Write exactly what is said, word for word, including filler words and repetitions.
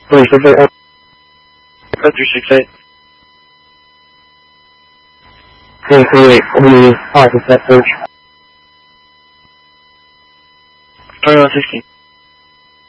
three six eight. Code three six eight. three three eight, we office that search. twenty-one sixteen.